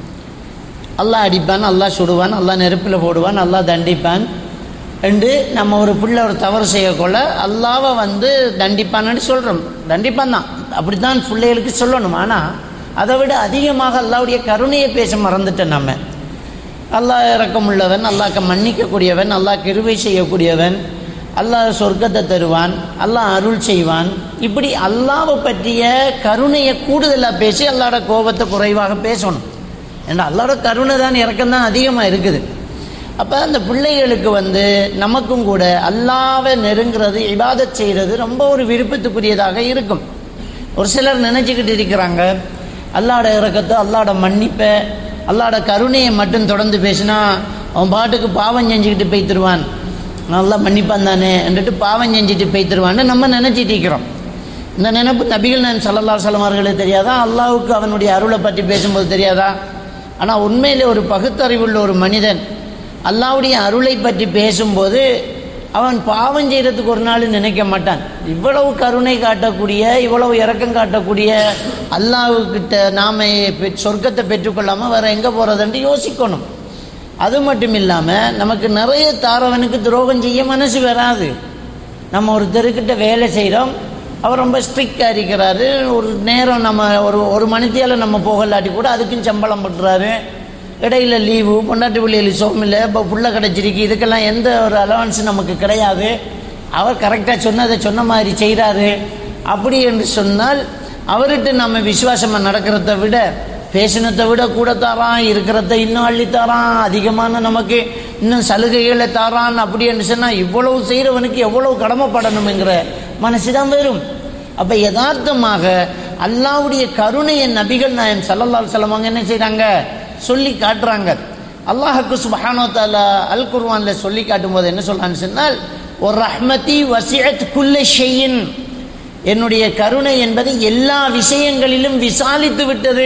C: அல்லாஹ் அடிப்பான், அல்லாஹ் சுடுவான், அல்லாஹ் நெருப்பில் போடுவான், அல்லாஹ் தண்டிப்பான் என்று நம்ம ஒரு பிள்ளை ஒரு தவறு செய்யக்கொள்ள அல்லாவை தண்டிப்பான்னு சொல்கிறோம். தண்டிப்பான் தான், அப்படி தான் பிள்ளைகளுக்கு சொல்லணும். ஆனால் அதை விட அதிகமாக அல்லாஹ்வுடைய கருணையை பேச மறந்துட்டேன் நம்ம. அல்லாஹ் இரக்கமுள்ளவன், அல்லாஹ்க்கு மன்னிக்கக்கூடியவன், அல்லாஹ் கிருபை செய்யக்கூடியவன், அல்லாஹ் சொர்க்கத்தை தருவான், அல்லாஹ் அருள் செய்வான், இப்படி அல்லாஹ்வை பற்றிய கருணையை கூடுதலாக பேசி அல்லாஹ்வோட கோபத்தை குறைவாக பேசணும். ஏன்னா அல்லாஹ்வோட கருணை தான் இரக்கம் தான் அதிகமாக இருக்குது. அப்போ அந்த பிள்ளைகளுக்கு நமக்கும் கூட அல்லாஹ்வை நெருங்கிறது, இபாதத் செய்கிறது ரொம்ப ஒரு விருப்பத்துக்குரியதாக இருக்கும். ஒரு சிலர் நினச்சிக்கிட்டு இருக்கிறாங்க, அல்லாஹ்வோட இரக்கத்தை, அல்லாஹ்வோட மன்னிப்பை, அல்லாஹ்வோட கருணையை மட்டும் தொடர்ந்து பேசினா அவன் பாட்டுக்கு பாவம் செஞ்சுக்கிட்டு போய்த்துருவான், நல்லா மன்னிப்பான் தானே என்றுட்டு பாவம் செஞ்சுட்டு போய்த்துருவான்னு நம்ம நினச்சிட்டு இருக்கிறோம். இந்த நினைப்பு நபிகள் நாயகம் ஸல்லல்லாஹு அலைஹி வஸல்லம் அவர்களுக்கு தெரியாதா? அல்லாஹ்வுக்கு அவனுடைய அருளை பற்றி பேசும்போது தெரியாதா? ஆனால் உண்மையிலே ஒரு பகுத்தறிவுள்ள ஒரு மனிதன் அல்லாஹ்வுடைய அருளை பற்றி பேசும்போது அவன் பாவம் செய்கிறதுக்கு ஒரு நாள் நினைக்க மாட்டான். இவ்வளவு கருணை காட்டக்கூடிய, இவ்வளவு இரக்கம் காட்டக்கூடிய அல்லாஹ்வுக்கிட்ட நாம் சொர்க்கத்தை பெற்றுக்கொள்ளாமல் வேறு எங்கே போகிறதுன்ட்டு யோசிக்கணும். அது மட்டும் இல்லாமல் நமக்கு நிறைய தாரவனுக்கு துரோகம் செய்ய மனசு வராது. நம்ம ஒருத்தருக்கிட்ட வேலை செய்கிறோம், அவர் ரொம்ப ஸ்ட்ரிக்டாக இருக்கிறாரு, ஒரு நேரம் நம்ம ஒரு மணித்தியால் நம்ம போகலாட்டி கூட அதுக்கும் சம்பளம் பண்ணுறாரு, இடையில லீவு, பொண்டாட்டி பிள்ளைகள் சோமில்லை, இப்போ புள்ள கிடச்சிருக்கு, இதுக்கெல்லாம் எந்த ஒரு அலவன்ஸ் நமக்கு கிடையாது. அவர் கரெக்டாக சொன்னதை சொன்ன மாதிரி செய்கிறாரு. அப்படி என்று சொன்னால் அவர்கிட்ட நம்ம விசுவாசமாக நடக்கிறத விட, பேசினத்தை விட கூட தாரான், இருக்கிறத இன்னும் அள்ளித்தாரான், அதிகமான நமக்கு இன்னும் சலுகைகளை தாரான். அப்படி என்று சொன்னால் இவ்வளவு செய்கிறவனுக்கு எவ்வளவு கடமைப்படணுங்கிற மனசு தான் வரும். அப்போ யதார்த்தமாக அல்லாஹ்வுடைய கருணையை நபிகள் நாயகம் ஸல்லல்லாஹு அலைஹி வஸல்லம் என்ன செய்கிறாங்க, சொல்லி காட்டுறாங்க. அல்லாஹ்வுக்கு சுப்ஹானஹு வ தஆலா அல் குர்ஆனில் சொல்லி காட்டும்போது என்ன சொல்கிறான்னு சொன்னால், ஒரு ரஹ்மதி வசிஅத் குல்ல ஷைஇன், என்னுடைய கருணை என்பது எல்லா விஷயங்களிலும் விசாலித்து விட்டது.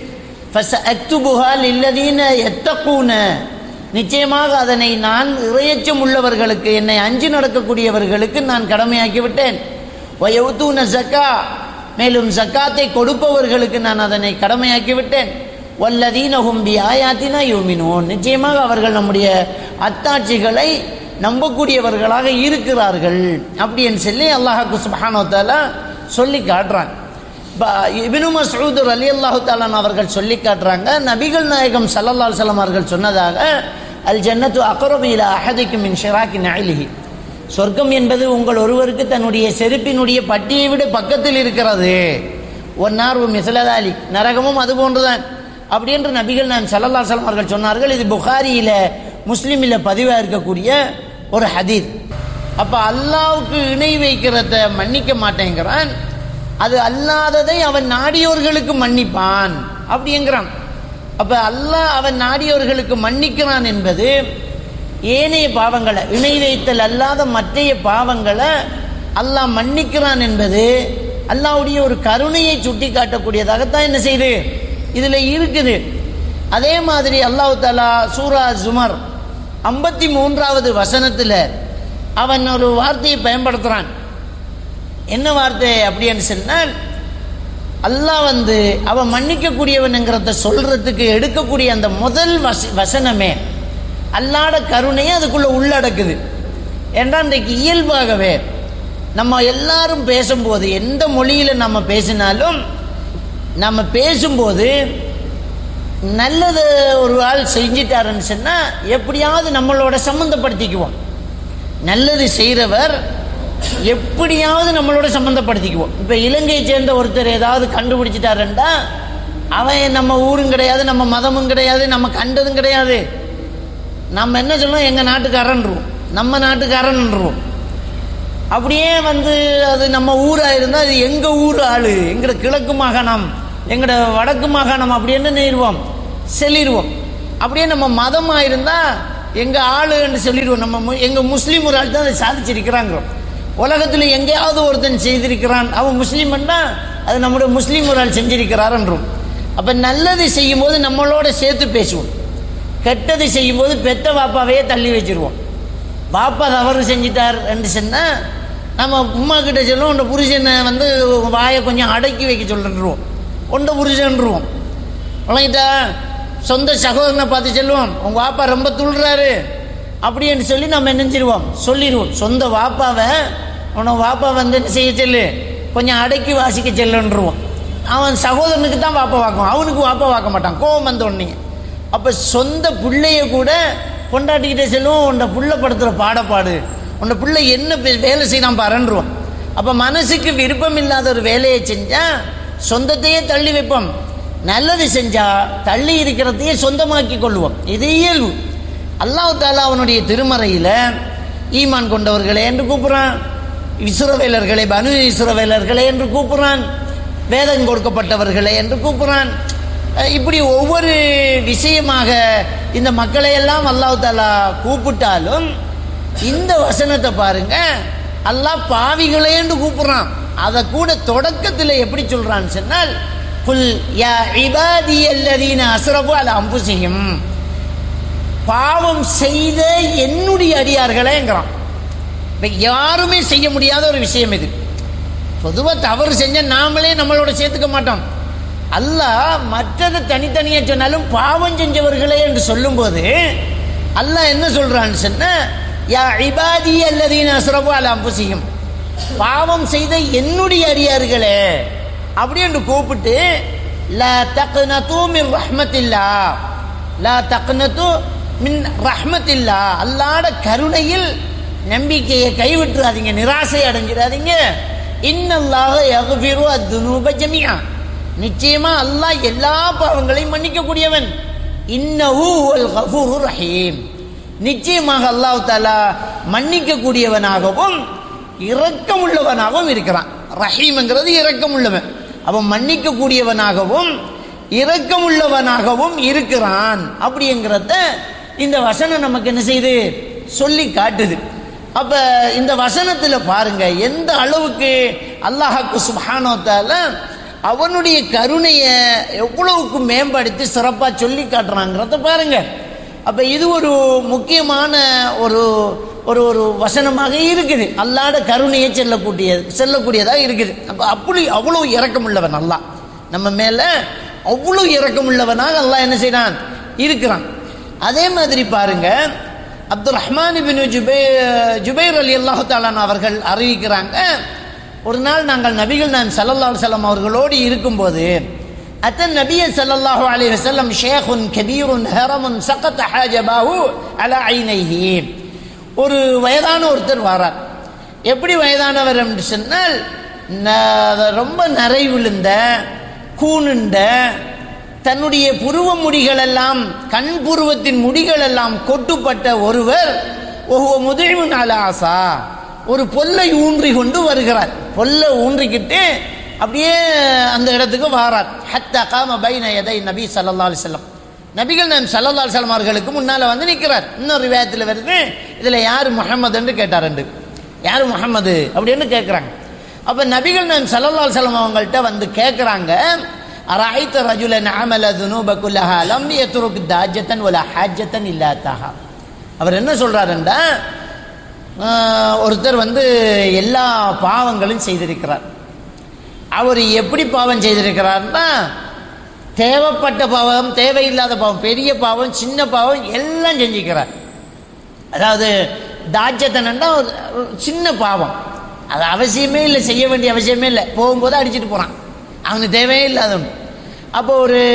C: ஃபஸஅக்துபுஹா லில்லதீன யத்தகூன, நிச்சயமாக அதனை நான் இறையச்சம் உள்ளவர்களுக்கு, என்னை அஞ்சி நடக்கக்கூடியவர்களுக்கு நான் கடமையாக்கி விட்டேன். வயவுதூன ஸக்கா, மேலும் ஜக்காத்தை கொடுப்பவர்களுக்கு நான் அதனை கடமையாக்கி விட்டேன். வல்லதீன ஹும் பிஆயாத்தினா யுமினூன், நிச்சயமாக அவர்கள் நம்முடைய அத்தாட்சிகளை நம்பக்கூடியவர்களாக இருக்கிறார்கள் அப்படின்னு சொல்லி அல்லாஹ் சுப்ஹானஹு வ தஆலா சொல்லி காட்டுறாங்க. இப்னு மஸ்ஊத் ரலியல்லாஹு தஆலா அவர்கள் சொல்லி காட்டுறாங்க, நபிகள் நாயகம் ஸல்லல்லாஹு அலைஹி வஸல்லம் அவர்கள் சொன்னதாக, அல் ஜன்னத்து அக்ரபு இலா அஹதிக்கும் மின் ஷிராக்கி நஅலிஹி, சொர்க்கம் என்பது உங்கள் ஒருவருக்கு தன்னுடைய செருப்பினுடைய பட்டியை விட பக்கத்தில் இருக்கிறது. ஒன்னார் மிஸ்லதாலி, நரகமும் அது போன்றுதான் அப்படி என்று நபிகள் நாயகம் ஸல்லல்லாஹு அலைஹி வஸல்லம் அவர்கள் சொன்னார்கள். இது புகாரியில் முஸ்லிமில் பதிவாக இருக்கக்கூடிய ஒரு ஹதீஸ். அப்போ அல்லாஹ்வுக்கு இணை வைக்கிறத மன்னிக்க மாட்டேங்கிறான், அது அல்லாததை அவன் நாடியோர்களுக்கு மன்னிப்பான் அப்படிங்கிறான். அப்போ அல்லாஹ் அவன் நாடியோர்களுக்கு மன்னிக்கிறான் என்பது ஏனைய பாவங்களை, இணை வைத்தல் அல்லாத மற்றைய பாவங்களை அல்லாஹ் மன்னிக்கிறான் என்பது அல்லாஹ்வுடைய ஒரு கருணையை சுட்டி காட்டக்கூடியதாகத்தான் என்ன செய்யுது இதில் இருக்குது. அதே மாதிரி அல்லாஹ் தஆலா சூரா ஜுமர் 53வது வசனத்தில் அவன் ஒரு வார்த்தையை பயன்படுத்துகிறான். என்ன வார்த்தை அப்படின்னு சொன்னால், அல்லாஹ் அவன் மன்னிக்கக்கூடியவனுங்கிறத சொல்றதுக்கு எடுக்கக்கூடிய அந்த முதல் வசனமே அல்லாஹ்வோட கருணையை அதுக்குள்ளே உள்ளடக்குது. என்றால் இன்றைக்கு இயல்பாகவே நம்ம எல்லாரும் பேசும்போது, எந்த மொழியில் நம்ம பேசினாலும், நம்ம பேசும்போது நல்லது ஒரு ஆள் செஞ்சிட்டாருன்னு சொன்னால் எப்படியாவது நம்மளோட சம்மந்தப்படுத்திக்குவோம். நல்லது செய்கிறவர் எப்படியாவது நம்மளோட சம்மந்தப்படுத்திக்குவோம். இப்போ இலங்கையை சேர்ந்த ஒருத்தர் ஏதாவது கண்டுபிடிச்சிட்டாருண்டா அவன் நம்ம ஊரும் கிடையாது, நம்ம மதமும் கிடையாது, நம்ம கண்டதும் கிடையாது. நம்ம என்ன சொல்லணும், எங்கள் நாட்டுக்காரன்ருவோம், நம்ம நாட்டுக்காரன்ருவோம். அப்படியே வந்து அது நம்ம ஊராக இருந்தால் அது எங்கள் ஊர் ஆள், எங்களோட கிழக்கு மாகாணம், எங்களோட வடக்கு மாகாணம் அப்படின்னு நேருவோம் சொல்லிடுவோம். அப்படியே நம்ம மதமாக இருந்தால் எங்கள் ஆளுன்னு சொல்லிடுவோம். நம்ம எங்கள் முஸ்லீம் ஒரு ஆள் தான் அதை சாதிச்சிருக்கிறாங்க. உலகத்தில் எங்கேயாவது ஒருத்தன் செய்திருக்கிறான், அவன் முஸ்லீம்னா அது நம்முடைய முஸ்லீம் ஒரு ஆள் செஞ்சிருக்கிறாருன்றோம். அப்போ நல்லது செய்யும்போது நம்மளோட சேர்த்து பேசுவோம், கெட்டது செய்யும்போது பெத்த பாப்பாவையே தள்ளி வச்சிருவோம். பாப்பா தவறு செஞ்சிட்டார் என்று சொன்னால் நம்ம உமா கிட்ட சொல்லுவோம், உன்னை புருஷனை வந்து வாயை கொஞ்சம் அடக்கி வைக்க சொல்லிட்டுருவோம், உண்ட புருஷன்ருவோம். வழங்கிட்டா சொந்த சகோதரனை பார்த்து சொல்லுவோம், உங்கள் வாப்பா ரொம்ப துள்ளுறாரு அப்படின்னு சொல்லி நம்ம நினைச்சிருவோம், சொல்லிடுவோம். சொந்த வாப்பாவை உன்னை வாப்பா வந்து என்ன செய்ய சொல்லு, கொஞ்சம் அடக்கி வாசிக்க செல்லுன்றுவோம். அவன் சகோதரனுக்கு தான் வாப்பா வாக்கும், அவனுக்கு வாப்பா வாக்க மாட்டான், கோவம் வந்த உடனே. அப்போ சொந்த பிள்ளைய கூட கொண்டாட்டிக்கிட்டே செல்லுவோம், உன்னை புள்ள படுத்துகிற பாடப்பாடு, உன்னை பிள்ளை என்ன வேலை செய்யலாம் பாருன்றுவோம். அப்போ மனசுக்கு விருப்பம் இல்லாத ஒரு வேலையை செஞ்சால் சொந்தத்தையே தள்ளி வைப்போம், நல்லது செஞ்சால் தள்ளி இருக்கிறதையே சொந்தமாக்கி கொள்வோம். இது இயல்பு. அல்லாஹ் தஆலா அவனுடைய திருமறையில் ஈமான் கொண்டவர்களே என்று கூப்பிட்றான், இஸ்ரவேலர்களே, பனு இஸ்ரவேலர்களே என்று கூப்பிட்றான், வேதம் கொடுக்கப்பட்டவர்களே என்று கூப்பிட்றான். இப்படி ஒவ்வொரு விஷயமாக இந்த மக்களையெல்லாம் அல்லாஹ் தஆலா கூப்பிட்டாலும் இந்த வசனத்தை பாருங்க, அல்லாஹ் பாவிகளே என்று கூப்பிட்றான். அதை கூட தொடக்கத்தில் எப்படி சொல்றான்னு சொன்னால், குல் யா இபாதியல்லதீன அஸ்ரஃபு அலா அன்ஃபுஸிஹிம், பாவம் செய்த என்னுடைய அடியார்களேங்கிறான். இப்போ யாருமே செய்ய முடியாத ஒரு விஷயம் இது. பொதுவாக தவறு செஞ்ச நாமளே நம்மளோட சேர்த்துக்க மாட்டோம். அல்லாஹ் மற்றதை தனித்தனியாக சொன்னாலும் பாவம் செஞ்சவர்களே என்று சொல்லும்போது அல்லாஹ் என்ன சொல்றான்னு சொன்ன, யா இபாதி அல்லதீன அஸ்ரஃபு அலா அன்ஃபுஸிஹிம், பாவம் செய்த என்னுடைய அடியார்களே அப்படி என்று கூப்பிட்டு, லா தக்னது மின் ரஹ்மத்தில்லாஹ், லா தக்னது மின் ரஹ்மத்தில்லாஹ், அல்லாஹ்வுட கருணையில் நம்பிக்கையை கைவிட்டுறாதீங்க, நிராசை அடைஞ்சிடாதீங்க. இன்னல்லாஹ யக்ஃபிரு அத்-துனூப ஜமீஆ, நிச்சயமா அல்லாஹ் எல்லா பாவங்களையும் மன்னிக்கக்கூடியவன். இன்னஹு ஹுவல் கஃபூருர் ரஹீம், நிச்சயமாக அல்லாஹ் தஆலா மன்னிக்கக்கூடியவனாகவும் இரக்கமுள்ளவனாகவும் இருக்கிறான். ரஹீம்ங்கிறது இரக்கமுள்ளவன், அவன் மன்னிக்கக்கூடியவனாகவும் இரக்கமுள்ளவனாகவும் இருக்கிறான் அப்படிங்கிறத இந்த வசனம் நமக்கு என்ன செய்யுது, சொல்லி காட்டுது. அப்ப இந்த வசனத்தில் பாருங்க எந்த அளவுக்கு அல்லாஹ்வுக்கு சுப்ஹானஹு வ தஆலா அவனுடைய கருணையை எவ்வளவுக்கு மேம்படுத்தி சிறப்பாக சொல்லி காட்டுறாங்கிறத பாருங்க. அப்ப இது ஒரு முக்கியமான ஒரு ஒரு ஒரு வசனமாக இருக்குது, அல்லாஹ்வுட கருணையை செல்லக்கூடியதாக இருக்குது. அப்போ அப்படி அவ்வளோ இரக்கமுள்ளவன் அல்லாஹ், நம்ம மேலே அவ்வளோ இரக்கமுள்ளவனாக அல்லாஹ் என்ன செய்யறான், இருக்கிறான். அதே மாதிரி பாருங்க, அப்துல் ரஹ்மான் இப்னு ஜுபைர் ரலியல்லாஹு தஆலா அவர்கள் அறிவிக்கிறாங்க, ஒரு நாள் நாங்கள் நபிகள் நான் ஸல்லல்லாஹு அலைஹி வஸல்லம் அவர்களோடு இருக்கும்போது, அத்தன் நபிய ஸல்லல்லாஹு அலைஹி வஸல்லம் ஷேഖுன் கபீருன் ஹரமுன் சகத ஹாஜபாஹு அலா ஐனைஹி, ஒரு வயதான ஒருத்தர் வரார். எப்படி வயதானவர் என்று சொன்னால், ரொம்ப நரை விழுந்த கூணுண்ட தன்னுடைய புருவ முடிகளெல்லாம், கண் புருவத்தின் முடிகளெல்லாம் கொட்டுப்பட்ட ஒருவர், ஒவ்வொரு முதிழ்வின் அலாசா, ஒரு பொல்லை ஊன்றி கொண்டு வருகிறார். பொல்லை ஊன்றிக்கிட்டு அப்படியே அந்த இடத்துக்கு வாரார். ஹத்தா காம பைன யதை நபி ஸல்லல்லாஹு அலைஹி வஸல்லம், நபிகள் நான் ஸல்லல்லாஹு அலைஹி வஸல்லம் அவர்களுக்கு முன்னால் வந்து நிற்கிறார். இன்னொரு ரிவாயத்தில் வருது, இதில் யார் முஹம்மது என்று கேட்டார், யார் முஹம்மது அப்படின்னு கேட்குறாங்க. அப்போ நபிகள் நான் ஸல்லல்லாஹு அலைஹி வஸல்லம் அவங்கள்ட்ட வந்து கேட்குறாங்க, அரைத்த ரஜுலன் அமல துனூப குல்லஹா லம் யத்ருக் தாஜத்தன் வலா ஹாஜத்தன் இல்லாதஹா. அவர் என்ன சொல்றாருண்டா, ஒருத்தர் வந்து எல்லா பாவங்களும் செய்திருக்கிறார். அவர் எப்படி பாவம் செய்திருக்கிறார்னா, தேவைப்பட்ட பாவம், தேவையில்லாத பாவம், பெரிய பாவம், சின்ன பாவம் எல்லாம் செஞ்சுக்கிறார். அதாவது தாஜத்தன்னா சின்ன பாவம், அது அவசியமே இல்லை, செய்ய வேண்டிய அவசியமே இல்லை, போகும்போது அடிச்சுட்டு போகிறான், அவனுக்கு தேவையே இல்லாதவன். அப்போ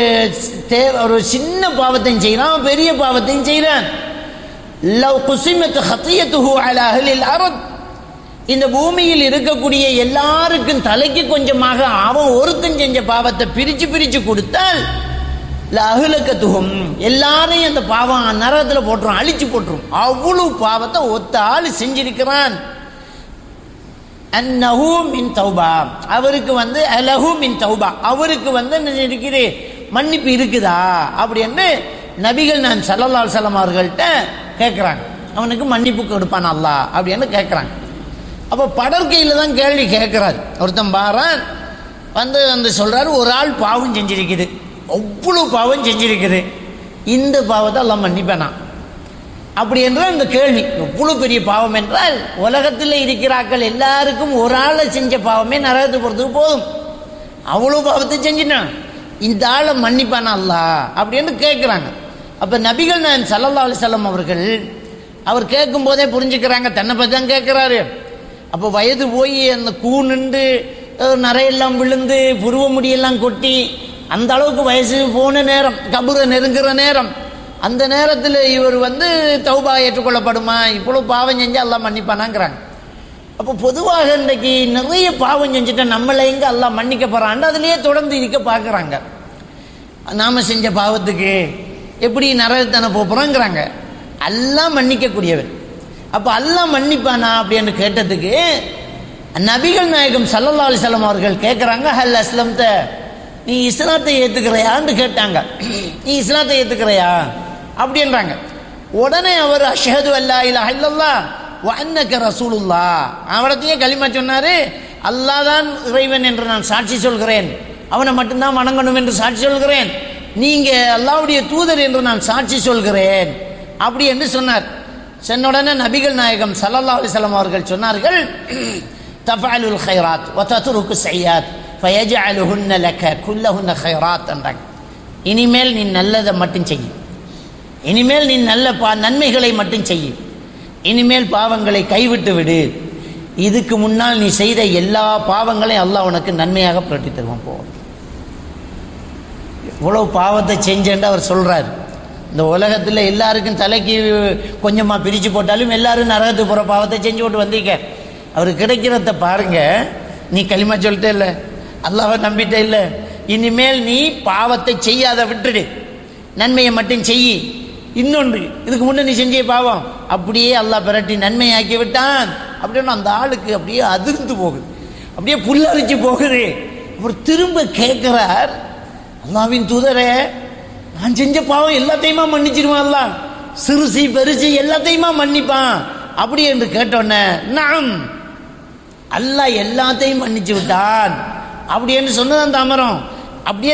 C: ஒரு சின்ன பாவத்தையும் செய்கிறான், பெரிய பாவத்தையும் செய்கிறான். லவ் குஸிமத் ஹத்தியத்துஹு அலா அஹ்லில் அர்த், இந்த பூமியில் இருக்கக்கூடிய எல்லாருக்கும் தலைக்கு கொஞ்சமாக அவன் ஒருத்தன் செஞ்ச பாவத்தை பிரிச்சு பிரிச்சு கொடுத்தால், அஹ்லகத்துஹும், எல்லாரையும் அந்த பாவம் நரகத்தில் போட்டுரும், அழிச்சு போட்டுரும். அவ்வளவு பாவத்தை ஒத்த ஆள் செஞ்சிருக்கிறான். அன்னஹு மின் தௌபா, அவருக்கு வந்து அலஹு மின் தௌபா, அவருக்கு வந்து என்ன இருக்குது, மன்னிப்பு இருக்குதா அப்படின்னு நபிகள் நான் ஸல்லல்லாஹு அலைஹி வஸல்லம் அவர்கள்ட்ட கேட்குறாங்க. அவனுக்கு மன்னிப்பு கொடுப்பான் அல்லாஹ் அப்படின்னு கேட்குறாங்க. அப்போ படற்கையில் தான் கேள்வி கேட்குறாரு. ஒருத்தன் பாரான் வந்து சொல்கிறாரு, ஒரு ஆள் பாவம் செஞ்சிருக்குது, அவ்வளோ பாவம் செஞ்சிருக்குது, இந்த பாவத்தை அல்லாஹ் மன்னிப்பானா அப்படி என்றால் இந்த கேள்வி எவ்வளோ பெரிய பாவம் என்றால், உலகத்தில் இருக்கிறார்கள் எல்லாருக்கும் ஒரு ஆளை செஞ்ச பாவமே நரகத்துக்கு போகிறதுக்கு போதும். அவ்வளோ பாவத்தை செஞ்சிட்டான், இந்த ஆளை மன்னிப்பானா அல்லாஹ் அப்படின்னு கேட்குறாங்க. அப்போ நபிகள் நாயகம் ஸல்லல்லாஹு அலைஹி வஸல்லம் அவர்கள் அவர் கேட்கும் போதே புரிஞ்சுக்கிறாங்க தன்னை பற்றி தான் கேட்குறாரு. அப்போ வயது போய் அந்த கூணுண்டு நரையெல்லாம் விழுந்து புருவ முடியெல்லாம் கொட்டி அந்த அளவுக்கு வயசு போன நேரம், கபரை நெருங்குற நேரம், அந்த நேரத்தில் இவர் வந்து தௌபா ஏற்றுக்கொள்ளப்படுமா, இவ்வளோ பாவம் செஞ்சால் அல்லாஹ் மன்னிப்பானாங்கிறாங்க. அப்போ பொதுவாக இன்றைக்கு நிறைய பாவம் செஞ்சுட்டா நம்மளை எங்கே அல்லாஹ் மன்னிக்க போகிறான்னு அதுலேயே தொடர்ந்து இருக்க பார்க்குறாங்க. நாம் செஞ்ச பாவத்துக்கு எப்படி நரகத்தான போகிறோங்கிறாங்க. அல்லாஹ் மன்னிக்கக்கூடியவர். அப்போ அல்லாஹ் மன்னிப்பானா அப்படின்னு கேட்டதுக்கு நபிகள் நாயகம் ஸல்லல்லாஹு அலைஹி வஸல்லம் அவர்கள் கேட்குறாங்க, ஹல் அஸ்லம்த, நீ இஸ்லாத்தை ஏற்றுக்கிறையான்னு கேட்டாங்க. நீ இஸ்லாத்தை ஏற்றுக்கிறையா அப்படின்றாங்க. உடனே அவர் அஷ்ஹது அல்லா இலாஹ இல்லல்லாஹ் வ அன்னக ரசூலுல்லாஹ், அவரத்தையே கலிமா சொன்னார். அல்லாஹ் தான் இறைவன் என்று நான் சாட்சி சொல்கிறேன், அவனை மட்டும்தான் வணங்கணும் என்று சாட்சி சொல்கிறேன், நீங்கள் அல்லாஹ்வுடைய தூதர் என்று நான் சாட்சி சொல்கிறேன் அப்படி என்று சொன்னார். சொன்ன உடனே நபிகள் நாயகம் ஸல்லல்லாஹு அலைஹி வஸல்லம் அவர்கள் சொன்னார்கள், தஃஅலுல் கைராத் வ தத்ருக்கு ஸய்யாத் ஃபயஜஅலுஹுன்ன லக குல்லஹுன்ன கைராத் என்றாங்க. இனிமேல் நீ நல்லதை மட்டும் செய், இனிமேல் நீ நல்ல நன்மைகளை மட்டும் செய், இனிமேல் பாவங்களை கைவிட்டு விடு, இதுக்கு முன்னால் நீ செய்த எல்லா பாவங்களையும் அல்லாஹ் உனக்கு நன்மையாக புரட்டி தருவான். போ, இவ்வளோ பாவத்தை செஞ்சேன்னு அவர் சொல்கிறார். இந்த உலகத்தில் எல்லாருக்கும் தலைக்கு கொஞ்சமாக பிரித்து போட்டாலும் எல்லாரும் நரகத்துக்கு போகிற பாவத்தை செஞ்சு போட்டு வந்தீங்க. அவர் கிடைக்கிறத பாருங்க. நீ களிமா சொல்லிட்டே இல்லை, அல்லாஹ்வை நம்பிட்டே இல்லை, இனிமேல் நீ பாவத்தை செய்யாத விட்டுடு, நன்மையை மட்டும் செய். இன்னொன்று, இதுக்கு முன்னே நீ செஞ்ச பாவம் அப்படியே அல்லாஹ் பிரட்டி நன்மையாக்கி விட்டான் அப்படின்னு அந்த ஆளுக்கு அப்படியே அதிர்ந்து போகுது, அப்படியே புல்லரிச்சு போகுது. அவர் திரும்ப கேட்குறார், அல்லாஹ்வின் தூதரே, நான் செஞ்ச பாவம் எல்லாத்தையுமா மன்னிச்சிருவான் அல்லாஹ், சிறுசி பெருசி எல்லாத்தையுமா மன்னிப்பான் அப்படி என்று கேட்டோன்னே, நாம் அல்லாஹ் எல்லாத்தையும் மன்னிச்சு விட்டான் அப்படி என்று சொன்னது அந்த அமரம் அப்படியே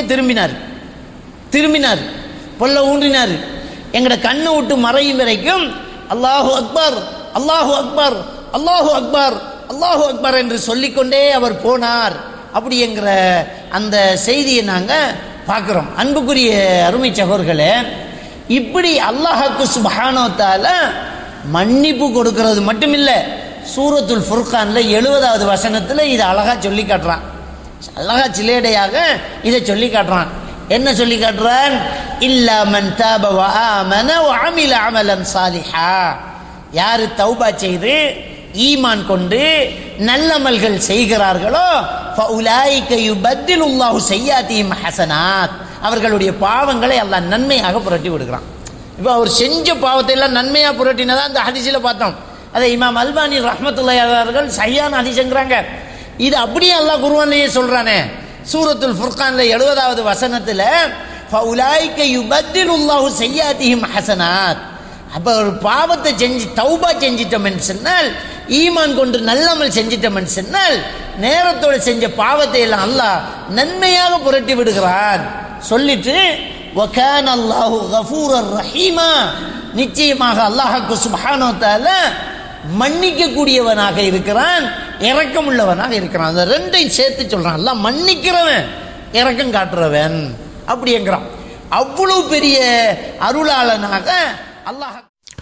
C: திரும்பினார் பொல்ல ஊன்றினார். எங்கட கண்ணை விட்டு மறையும் வரைக்கும் அல்லாஹு அக்பர் அல்லாஹு அக்பர் அல்லாஹு அக்பர் அல்லாஹு அக்பர் என்று சொல்லிக்கொண்டே அவர் போனார் அப்படிங்கிற அந்த செய்தியை நாங்கள் பார்க்குறோம். அன்புக்குரிய அருமை சகோதரர்களே, இப்படி அல்லாஹ்வுக்கு சுப்ஹானஹு வ தஆலா மன்னிப்பு கொடுக்கிறது மட்டுமில்லை, சூரத்துல் ஃபுர்கானில் 70வது வசனத்தில் இதை அழகாக சொல்லி காட்டுறான். அழகா சிலேடையாக இதை சொல்லி காட்டுறான். என்ன சொல்லி காட்டுறான்? இல்லா மன் தாப வ ஆமன வ அமில அமலன் சாலிஹா, யார் தௌபா செய்து ஈமான் கொண்டு நல்லமல்கள் செய்கிறார்களோ ஃபஉலாயிக யுபத்திலுல்லாஹு ஸய்யாத்திஹிம் ஹஸனாத், அவர்களுடைய பாவங்களை அல்லாஹ் நன்மையாக புரட்டி விடுகிறான். இப்போ அவர் செஞ்ச பாவத்தை எல்லாம் நன்மையாக புரட்டினதான் அந்த ஹதீஸில் பார்த்தோம். அதை இமாம் அல்பானி ரஹ்மத்துல்லாஹி அவர்கள் சஹீஹான ஹதீஸ்ங்கறாங்க. இது அப்படியே அல்லாஹ் குர்ஆன்லயே சொல்றானே, சூரத்துல் ஃபுர்கான்ல 70வது வசனத்தில் ஃபஉலாயிக யுபத்திலுல்லாஹு ஸய்யாத்திஹிம் ஹஸனாத், அப்போ ஒரு பாவத்தை செஞ்சு தௌபா செஞ்சிட்டோம்னு சொன்னால், ஈமான் கொண்டு நல்லமல் செஞ்சிட்டோம்னு சொன்னால், நேரத்தோடு செஞ்ச பாவத்தை எல்லாம் அல்லாஹ் நன்மையாக புரட்டி விடுகிறான். சொல்லிட்டு வகான அல்லாஹு கஃபூரர் ரஹீமா, நிச்சயமாக அல்லாஹ்வுக்கு சுப்ஹானஹு வ தஆலா மன்னிக்க கூடியவனாக இருக்கிறான், இரக்கம் உள்ளவனாக இருக்கிறான். அந்த ரெண்டையும் சேர்த்து சொல்றான். அல்லாஹ் மன்னிக்கிறவன், இரக்கம் காட்டுறவன் அப்படிங்கிறான். அவ்வளவு பெரிய அருளாளனாக அல்லாஹ்.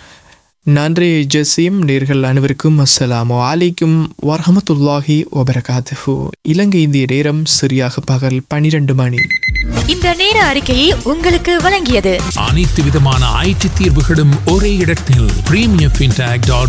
D: நன்றி ஜசீம். நேர்கள் அனைவருக்கும் அஸ்ஸலாமு அலைக்கும் வரஹ்மத்துல்லாஹி வபரகாத்துஹு. இலங்கை இந்திய நேரம் சரியாக பகல் 12 மணி.
E: இந்த நேர அறிக்கையை உங்களுக்கு வழங்கியது
F: அனைத்து விதமான IT தீர்வுகளும் ஒரே இடத்தில் premiumfintech.com.